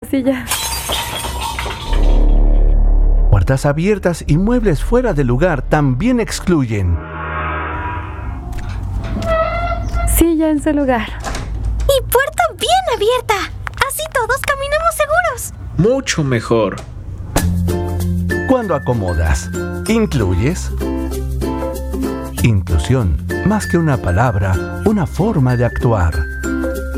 silla. Puertas abiertas y muebles fuera de lugar también excluyen. Silla en su lugar. Y puerta bien abierta. Así todos caminamos seguros. Mucho mejor. Cuando acomodas, incluyes. Inclusión, más que una palabra, una forma de actuar.